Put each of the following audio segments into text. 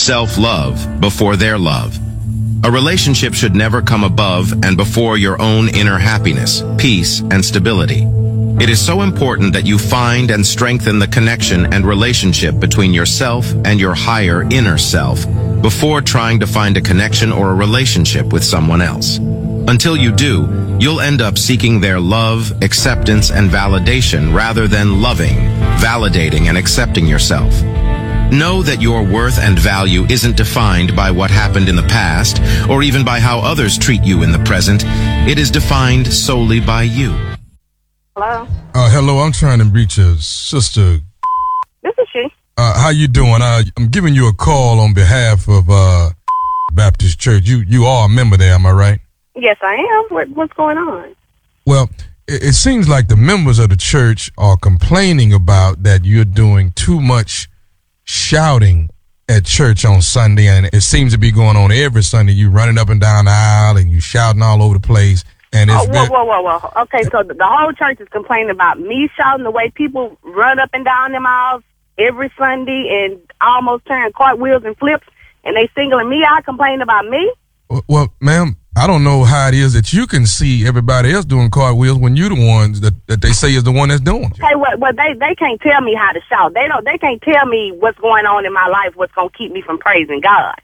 self-love before their love. A relationship should never come above and before your own inner happiness, peace, and stability. It is so important that you find and strengthen the connection and relationship between yourself and your higher inner self before trying to find a connection or a relationship with someone else. Until you do, you'll end up seeking their love, acceptance, and validation rather than loving, validating, and accepting yourself. Know that your worth and value isn't defined by what happened in the past or even by how others treat you in the present. It is defined solely by you. Hello? Hello, I'm trying to reach a sister. This is she. How you doing? I'm giving you a call on behalf of Baptist Church. You are a member there, am I right? Yes, I am. What's going on? Well, it seems like the members of the church are complaining about that you're doing too much shouting at church on Sunday, and it seems to be going on every Sunday. You running up and down the aisle and you shouting all over the place. And it's whoa. Okay, so the whole church is complaining about me shouting the way people run up and down them aisles every Sunday and almost turn cartwheels and flips, and they singling me out, complaining about me? Well, ma'am, I don't know how it is that you can see everybody else doing cartwheels when you're the ones that they say is the one that's doing it. Hey, well, they can't tell me how to shout. They can't tell me what's going on in my life, what's gonna keep me from praising God.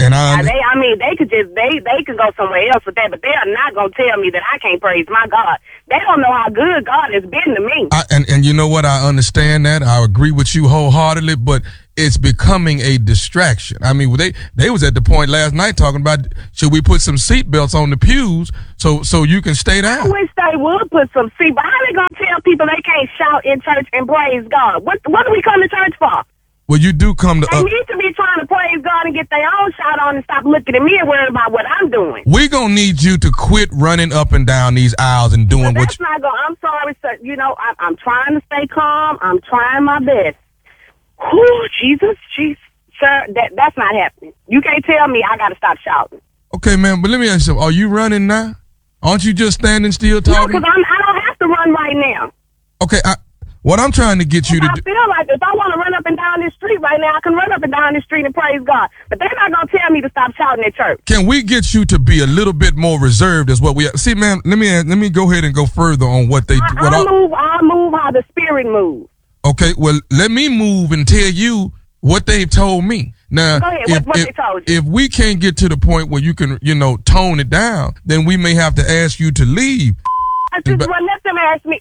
They could just they can go somewhere else with that, but they are not gonna tell me that I can't praise my God. They don't know how good God has been to me. And you know what? I understand that. I agree with you wholeheartedly, but it's becoming a distraction. I mean, they was at the point last night talking about, should we put some seatbelts on the pews so you can stay down? I wish they would put some seatbelts. How are they gonna tell people they can't shout in church and praise God? What do we come to church for? Well, you do come to... They need to be trying to praise God and get their own shout on and stop looking at me and worrying about what I'm doing. We're going to need you to quit running up and down these aisles and doing what you... I'm sorry, sir. You know, I'm trying to stay calm. I'm trying my best. Whew, Jesus, sir, that's not happening. You can't tell me I got to stop shouting. Okay, man, but let me ask you something. Are you running now? Aren't you just standing still talking? No, because I don't have to run right now. Okay, what I'm trying to get you to do... I feel like if I want to run up and down this street right now, I can run up and down this street and praise God. But they're not going to tell me to stop shouting at church. Can we get you to be a little bit more reserved is what we... See, man, let me go ahead and go further on what they do. I'll move how the Spirit moves. Okay, well, let me move and tell you what they've told me. Now, go ahead, what they told you. If we can't get to the point where you can, tone it down, then we may have to ask you to leave. I just let them ask me,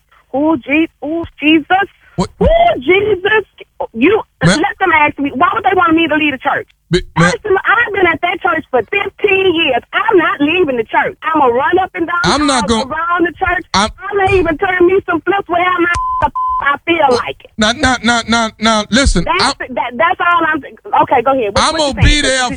Jesus? What? Jesus? Let them ask me, why would they want me to leave the church? I've been at that church for 15 years. I'm not leaving the church. I'm going to run up and down around the church. I may even turn me some flips wherever I feel like it. Now, listen. That's all I'm... Okay, go ahead. I'm going to be there.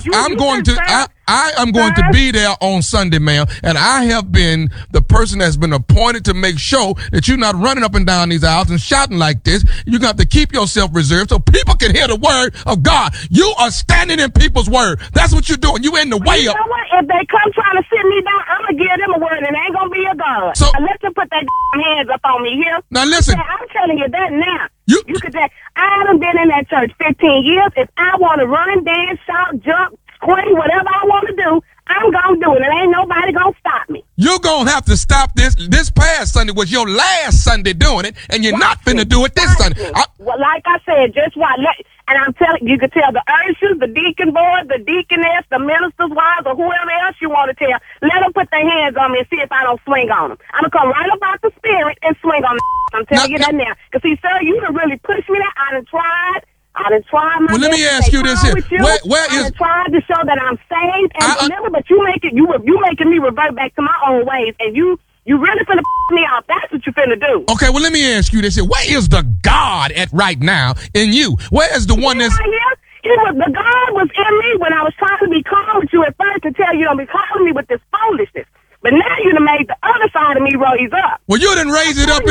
I am going to be there on Sunday, ma'am, and I have been the person that's been appointed to make sure that you're not running up and down these aisles and shouting like this. You got to keep yourself reserved so people can hear the word of God. You are standing in people's word. That's what you're doing. You in the way up. You know what? If they come trying to sit me down, I'm going to give them a word, and it ain't going to be a God. So let them put their hands up on me here. Now, listen. I'm telling you that now. You could say, I haven't been in that church 15 years. If I want to run, dance, shout, jump, scream, whatever I want to do, I'm going to do it. And ain't nobody going to stop me. You're going to have to stop this. This past Sunday was your last Sunday doing it, and you're not finna do it this Sunday. Well, like I said, just watch. And I'm telling you, can tell the ushers, the deacon board, the deaconess, the minister's wives, or whoever else you want to tell, let them put their hands on me and see if I don't swing on them. I'm going to come right up out the Spirit and swing on them. I'm telling you that now. Because, see, sir, you done really pushed me there. I done tried my Well, let me ask you this here. Where is... I tried to show that I'm saved. And remember, but you making me revert back to my own ways. And you really finna me off. That's what you finna do. Okay, well, let me ask you this here. Where is the God at right now in you? Where is the one that's... Right here? The God was in me when I was trying to be calm with you at first to tell you don't be calling me with this foolishness. But now you done made the other side of me raise up. Well, you done raised it up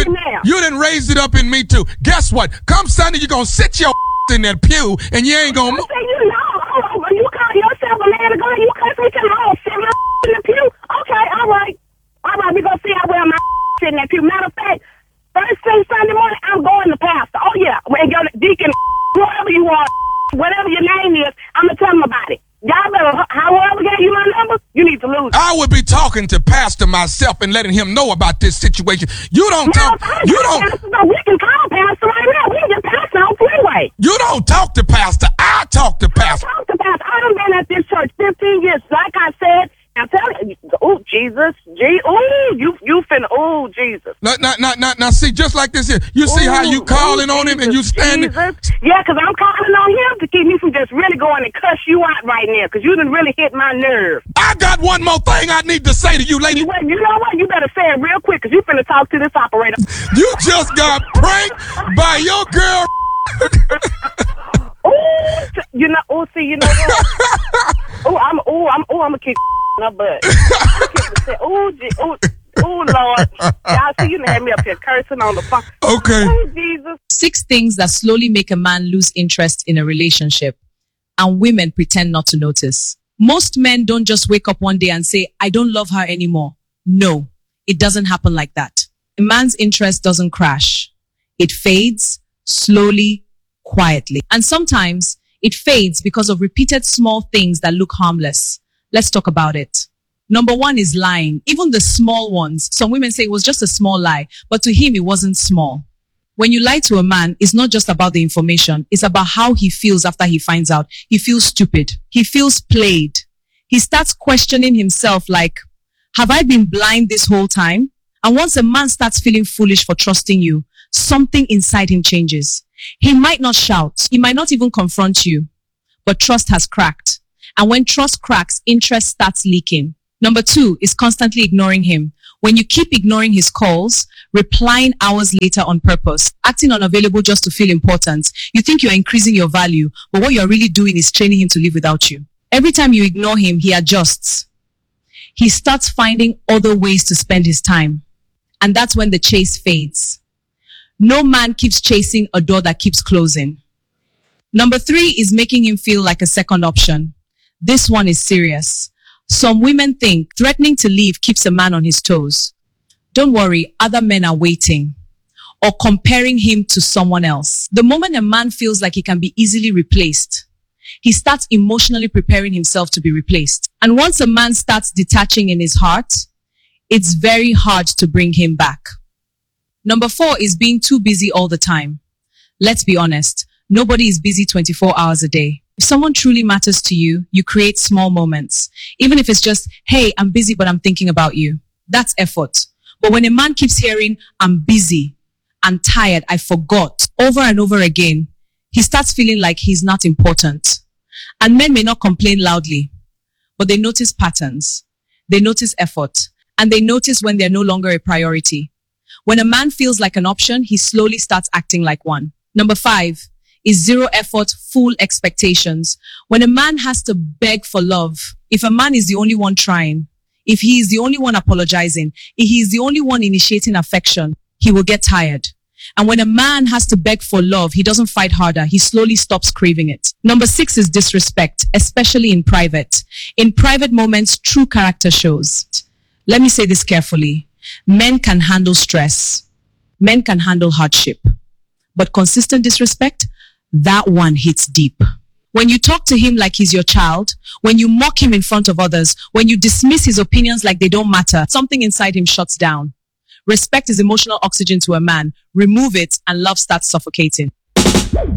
in me too. Guess what? Come Sunday, you're gonna sit your in that pew and you ain't gonna move. You call yourself a man of God, you cuss me to my sit my in the pew. Okay, all right, we gonna see how well my sit in that pew. Matter of fact, first thing Sunday morning, I'm going to pastor. Oh yeah, when your deacon, whoever you are, whatever your name is, I'm going to tell him about it. Y'all better, however gave you my number, you need to lose it. I would be talking to Pastor myself and letting him know about this situation. You don't talk. You don't. We can call Pastor right now. We can get Pastor on freeway. You don't talk to Pastor. I talk to Pastor. I talk to Pastor. I done been at this church 15 years. Like I said, I'm telling you, oh, Jesus. Oh, you finna, oh, Jesus. Now, see, just like this here. You see how you calling on him and you standing. Jesus. Yeah, because I'm calling on him to keep me from just really going and cuss you out right now, because you done really hit my nerve. I got one more thing I need to say to you, lady. Well, you know what? You better say it real quick, because you finna talk to this operator. You just got pranked by your girl. You know what? I'm gonna kick my butt. Oh, Lord. Y'all see, you done had me up here cursing on the phone. Okay. Oh, Jesus. 6 things that slowly make a man lose interest in a relationship, and women pretend not to notice. Most men don't just wake up one day and say, I don't love her anymore. No, it doesn't happen like that. A man's interest doesn't crash. It fades slowly, quietly. And sometimes it fades because of repeated small things that look harmless. Let's talk about it. Number 1 is lying. Even the small ones. Some women say it was just a small lie, but to him it wasn't small. When you lie to a man, it's not just about the information. It's about how he feels after he finds out. He feels stupid. He feels played. He starts questioning himself like, have I been blind this whole time? And once a man starts feeling foolish for trusting you, something inside him changes. He might not shout. He might not even confront you, but trust has cracked. And when trust cracks, interest starts leaking. Number 2 is constantly ignoring him. When you keep ignoring his calls, replying hours later on purpose, acting unavailable just to feel important, you think you're increasing your value, but what you're really doing is training him to live without you. Every time you ignore him, he adjusts. He starts finding other ways to spend his time. And that's when the chase fades. No man keeps chasing a door that keeps closing. Number 3 is making him feel like a second option. This one is serious. Some women think threatening to leave keeps a man on his toes. Don't worry, other men are waiting. Or comparing him to someone else. The moment a man feels like he can be easily replaced, he starts emotionally preparing himself to be replaced. And once a man starts detaching in his heart, it's very hard to bring him back. Number 4 is being too busy all the time. Let's be honest, nobody is busy 24 hours a day. If someone truly matters to you, you create small moments. Even if it's just, hey, I'm busy, but I'm thinking about you. That's effort. But when a man keeps hearing, I'm busy, I'm tired, I forgot, over and over again, he starts feeling like he's not important. And men may not complain loudly, but they notice patterns. They notice effort. And they notice when they're no longer a priority. When a man feels like an option, he slowly starts acting like one. Number 5 is 0 effort, full expectations. When a man has to beg for love, if a man is the only one trying, if he is the only one apologizing, if he is the only one initiating affection, he will get tired. And when a man has to beg for love, he doesn't fight harder. He slowly stops craving it. Number 6 is disrespect, especially in private. In private moments, true character shows. Let me say this carefully. Men can handle stress. Men can handle hardship. But consistent disrespect, that one hits deep. When you talk to him like he's your child, when you mock him in front of others, when you dismiss his opinions like they don't matter, something inside him shuts down. Respect is emotional oxygen to a man. Remove it and love starts suffocating.